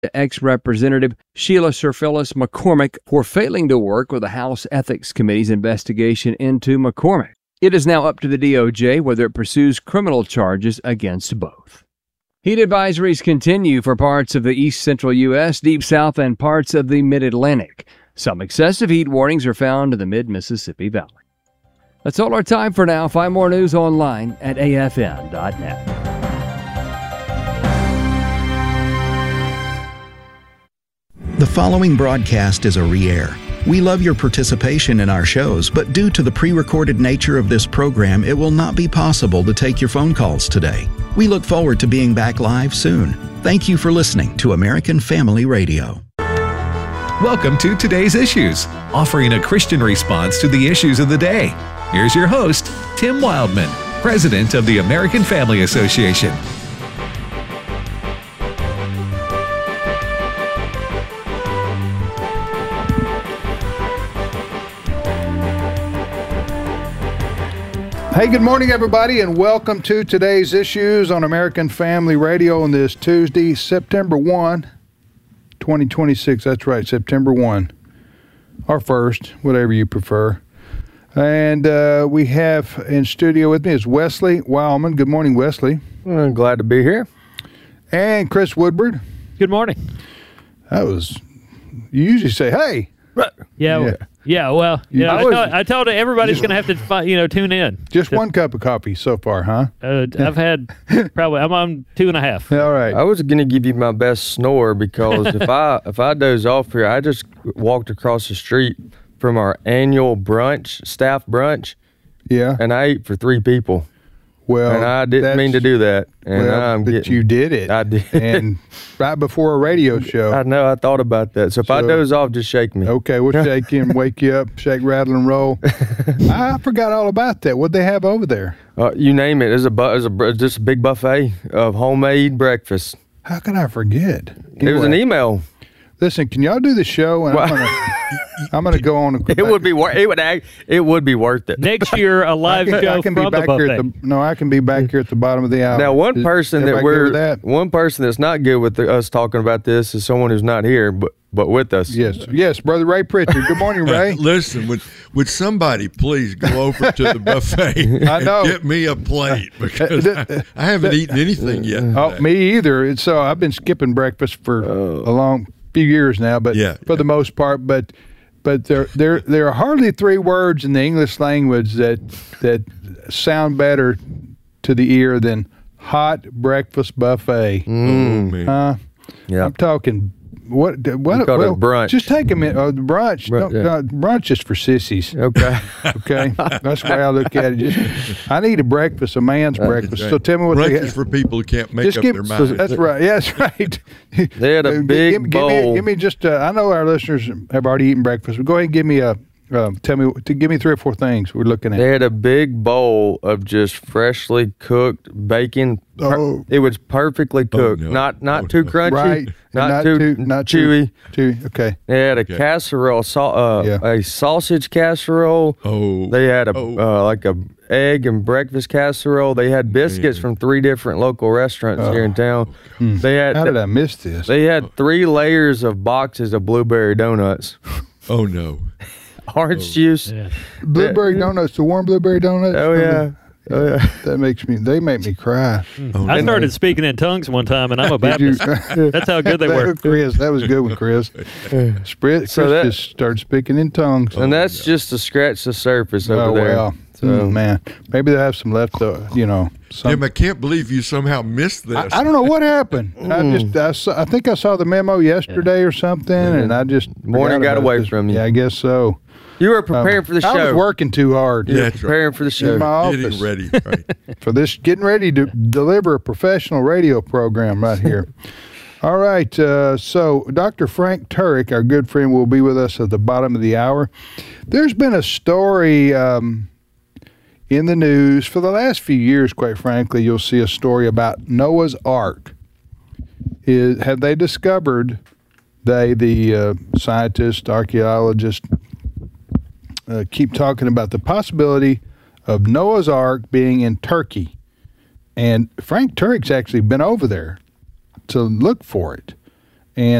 ex-Representative Sheila Sir Phyllis McCormick for failing to work with the House Ethics Committee's investigation into McCormick. It is now up to the DOJ whether it pursues criminal charges against both. Heat advisories continue for parts of the east central U.S., deep south, and parts of the mid-Atlantic. Some excessive heat warnings are found in the mid-Mississippi Valley. That's all our time for now. Find more news online at afn.net. The following broadcast is a re-air. We love your participation in our shows, but due to the pre-recorded nature of this program, it will not be possible to take your phone calls today. We look forward to being back live soon. Thank you for listening to American Family Radio. Welcome to Today's Issues, offering a Christian response to the issues of the day. Here's your host, Tim Wildman, President of the American Family Association. Hey, good morning, everybody, and welcome to Today's Issues on American Family Radio on this Tuesday, September 1, 2026. That's right, September 1, or 1st, whatever you prefer. And we have in studio with me is Wesley Wildman. Good morning, Wesley. I'm glad to be here. And Chris Woodward. Good morning. You usually say, hey. I told everybody's going to have to, tune in. Just one cup of coffee so far, huh? I've had I'm on 2.5. All right. I was going to give you my best snore because if I doze off here, I just walked across the street from our annual brunch, staff brunch. Yeah. And I ate for 3 people. Well, and I didn't mean to do that. And you did it. I did. And right before a radio show. I know. I thought about that. So if I doze off, just shake me. Okay, we'll shake you and wake you up, shake, rattle, and roll. I forgot all about that. What'd they have over there? You name it. There's just a big buffet of homemade breakfast. How can I forget? It was an email. Listen, can y'all do the show? And I'm gonna go on. It would be worth it. Next year, a live show I can be back here I can be back here at the bottom of the hour. Now, one person that's not good with us talking about this is someone who's not here, but with us. Yes, Brother Ray Pritchard. Good morning, Ray. Listen, would somebody please go over to the buffet I know. and get me a plate because I haven't eaten anything yet. Oh, me either. So I've been skipping breakfast for a long few years now, but for the most part, but there are hardly 3 words in the English language that sound better to the ear than hot breakfast buffet. Man. I'm talking. What it brunch. Just take a minute. Brunch. Brunch is for sissies. Okay. That's the way I look at it. I need a breakfast, a man's breakfast. Right. So tell me what breakfast for people who can't make up their mind. That's right. Yeah, that's right. They had a big bowl. Give me just. I know our listeners have already eaten breakfast. But go ahead and give me a. Give me 3 or 4 things we're looking at. They had a big bowl of just freshly cooked bacon. It was perfectly cooked, not too crunchy, right? Not too chewy. Okay. They had a casserole, a sausage casserole. They had like a egg and breakfast casserole. They had biscuits from 3 different local restaurants here in town. They had. How did I miss this? They had 3 layers of boxes of blueberry donuts. Oh no. Orange juice. Yeah. Blueberry donuts, the warm blueberry donuts. Oh yeah. They make me cry. I started speaking in tongues one time, and I'm a Baptist. That's how good they were. Chris, that was a good one, Chris. Chris just started speaking in tongues. And that's just to scratch the surface over there. Well. So, man, maybe they have some left, Tim, I can't believe you somehow missed this. I don't know what happened. I think I saw the memo yesterday or something, and I just morning got away from you. Yeah, I guess so. You were preparing for the show. I was working too hard. You were preparing for the show. In my office. Getting ready, right. For this, getting ready to deliver a professional radio program right here. All right, so Dr. Frank Turek, our good friend, will be with us at the bottom of the hour. There's been a story in the news for the last few years, quite frankly. You'll see a story about Noah's Ark. Have they discovered, the scientists, archaeologists, keep talking about the possibility of Noah's Ark being in Turkey. And Frank Turek's actually been over there to look for it.